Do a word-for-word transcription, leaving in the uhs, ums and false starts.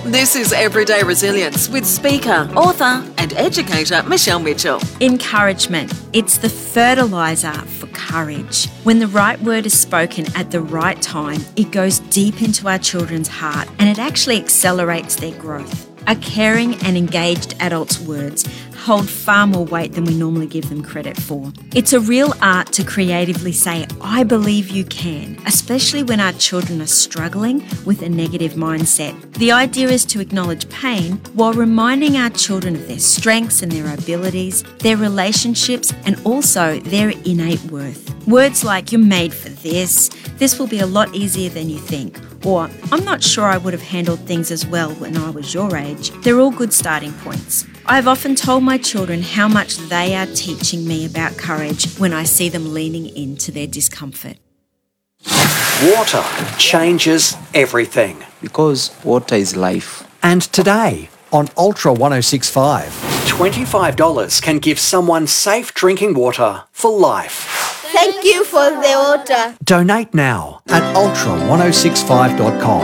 This is Everyday Resilience with speaker, author and educator Michelle Mitchell. Encouragement. It's the fertiliser for courage. When the right word is spoken at the right time, it goes deep into our children's heart and it actually accelerates their growth. A caring and engaged adult's words hold far more weight than we normally give them credit for. It's a real art to creatively say, I believe you can, especially when our children are struggling with a negative mindset. The idea is to acknowledge pain while reminding our children of their strengths and their abilities, their relationships, and also their innate worth. Words like, you're made for this, this will be a lot easier than you think, or I'm not sure I would have handled things as well when I was your age. They're all good starting points. I've often told my children how much they are teaching me about courage when I see them leaning into their discomfort. Water changes everything. Because water is life. And today on Ultra one oh six point five, twenty-five dollars can give someone safe drinking water for life. Thank you for the water. Donate now at ultra one oh six five dot com.